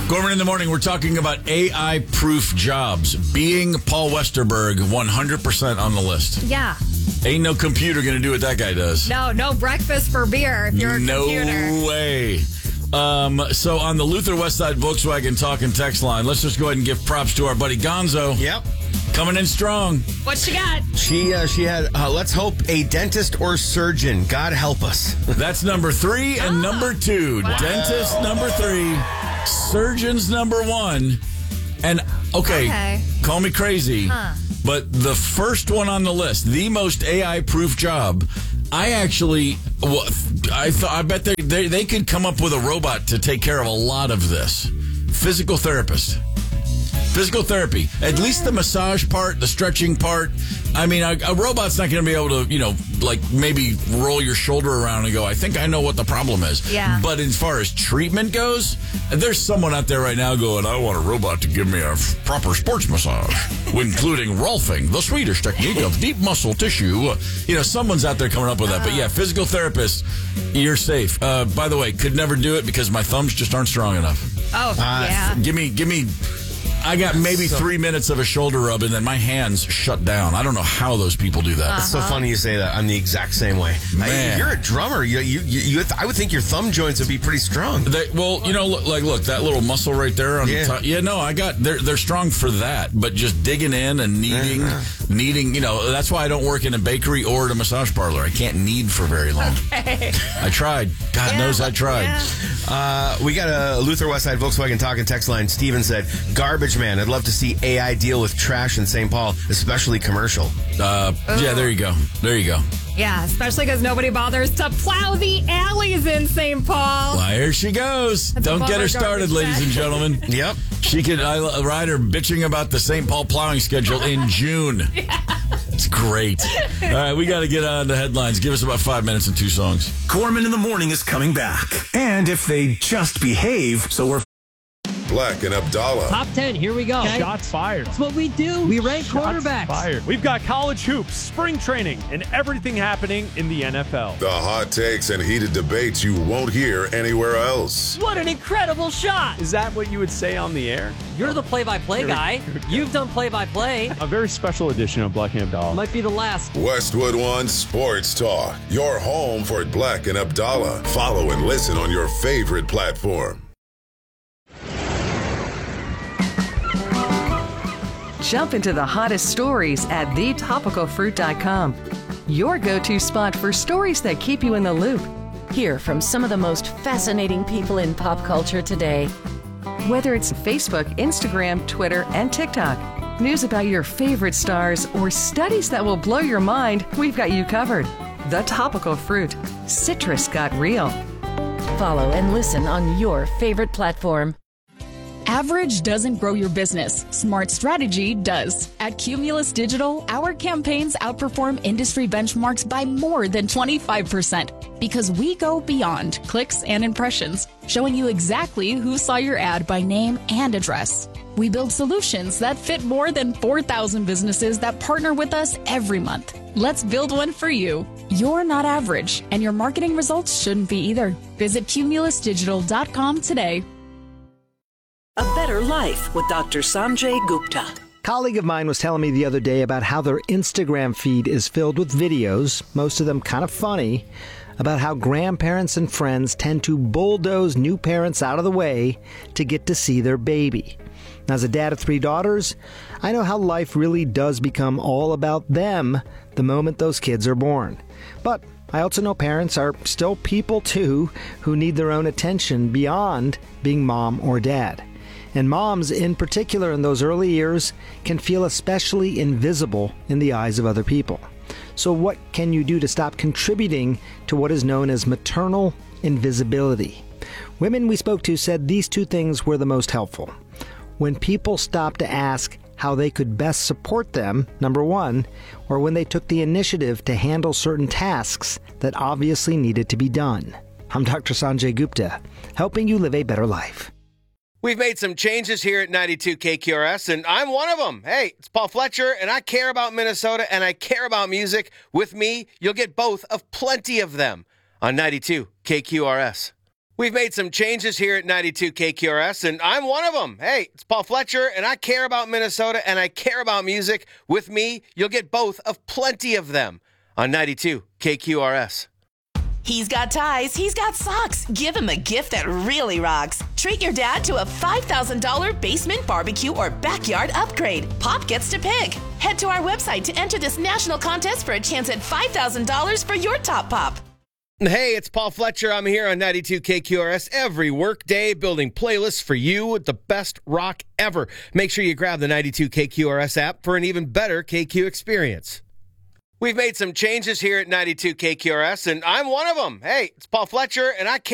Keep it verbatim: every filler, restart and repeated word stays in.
Gorman in the morning, we're talking about A I-proof jobs. Being Paul Westerberg, one hundred percent on the list. Yeah. Ain't no computer going to do what that guy does. No, no breakfast for beer if you're a no computer. No way. Um, so on the Luther Westside Volkswagen talk and text line, let's just go ahead and give props to our buddy Gonzo. Yep. Coming in strong. What she got? She uh, she had, uh, let's hope, a dentist or surgeon. God help us. That's number three and Ah, number two. wow. Dentist number three. Surgeon's number one. And, okay, Okay. call me crazy, Huh. but the first one on the list, the most A I-proof job, I actually, well, I thought, I bet they, they they could come up with a robot to take care of a lot of this. Physical therapist. Physical therapy. At least the massage part, the stretching part. I mean, a, a robot's not going to be able to, you know, like maybe roll your shoulder around and go, I think I know what the problem is. Yeah. But as far as treatment goes, there's someone out there right now going, I want a robot to give me a f- proper sports massage, including Rolfing, the Swedish technique of deep muscle tissue. Uh, you know, someone's out there coming up with that. But yeah, physical therapist, you're safe. Uh, by the way, could never do it because my thumbs just aren't strong enough. Oh, Uh, yeah. Give me, give me... I got maybe So- three minutes of a shoulder rub, and then my hands shut down. I don't know how those people do that. It's so funny you say that. I'm the exact same way. Man. I, you're a drummer. You, you, you, you, I would think your thumb joints would be pretty strong. They, well, you know, look, like, look, that little muscle right there on Yeah. the top. Yeah, no, I got, they're, they're strong for that, but just digging in and kneading, kneading, you know, that's why I don't work in a bakery or at a massage parlor. I can't knead for very long. Okay. I tried. God Yeah, knows I tried. yeah. Uh, we got a Luther Westside Volkswagen talk and text line. Steven said, garbage man. I'd love to see A I deal with trash in Saint Paul, especially commercial. Uh, yeah, there you go. There you go. Yeah, especially because nobody bothers to plow the alleys in Saint Paul. Well, here she goes. That's a Don't get bummer her started, garbage ladies and bag. gentlemen. Yep. She could I ride her bitching about the Saint Paul plowing schedule in June. It's great. All right, we got to get on the headlines. Give us about five minutes and two songs. Gorman in the morning is coming back. And if they just behave, so we're Black and Abdallah. Top ten, here we go. Shots fired. That's what we do. We rank Shots quarterbacks. fired. We've got college hoops, spring training, and everything happening in the N F L. The hot takes and heated debates you won't hear anywhere else. What an incredible shot. Is that what you would say on the air? You're the play-by-play guy. You've done play-by-play. A very special edition of Black and Abdallah. Might be the last. Westwood One Sports Talk. Your home for Black and Abdallah. Follow and listen on your favorite platform. Jump into the hottest stories at the topical fruit dot com. Your go-to spot for stories that keep you in the loop. Hear from some of the most fascinating people in pop culture today. Whether it's Facebook, Instagram, Twitter, and TikTok, news about your favorite stars, or studies that will blow your mind, we've got you covered. The Topical Fruit. Citrus got real. Follow and listen on your favorite platform. Average doesn't grow your business. Smart strategy does. At Cumulus Digital, our campaigns outperform industry benchmarks by more than twenty-five percent because we go beyond clicks and impressions, showing you exactly who saw your ad by name and address. We build solutions that fit more than four thousand businesses that partner with us every month. Let's build one for you. You're not average, and your marketing results shouldn't be either. Visit cumulus digital dot com today. A Better Life with Doctor Sanjay Gupta. A colleague of mine was telling me the other day about how their Instagram feed is filled with videos, most of them kind of funny, about how grandparents and friends tend to bulldoze new parents out of the way to get to see their baby. Now, as a dad of three daughters, I know how life really does become all about them the moment those kids are born. But I also know parents are still people too who need their own attention beyond being mom or dad. And moms, in particular in those early years, can feel especially invisible in the eyes of other people. So what can you do to stop contributing to what is known as maternal invisibility? Women we spoke to said these two things were the most helpful. When people stopped to ask how they could best support them, number one, or when they took the initiative to handle certain tasks that obviously needed to be done. I'm Doctor Sanjay Gupta, helping you live a better life. We've made some changes here at ninety-two K Q R S, and I'm one of them. Hey, it's Paul Fletcher, and I care about Minnesota, and I care about music. With me, you'll get both of plenty of them on ninety-two K Q R S. We've made some changes here at ninety-two K Q R S, and I'm one of them. Hey, it's Paul Fletcher, and I care about Minnesota, and I care about music. With me, you'll get both of plenty of them on ninety-two K Q R S. He's got ties, he's got socks. Give him a gift that really rocks. Treat your dad to a five thousand dollars basement barbecue or backyard upgrade. Pop gets to pick. Head to our website to enter this national contest for a chance at five thousand dollars for your top pop. Hey, it's Paul Fletcher. I'm here on ninety-two K Q R S every workday building playlists for you with the best rock ever. Make sure you grab the ninety-two K Q R S app for an even better K Q experience. We've made some changes here at ninety-two K Q R S, and I'm one of them. Hey, it's Paul Fletcher, and I care.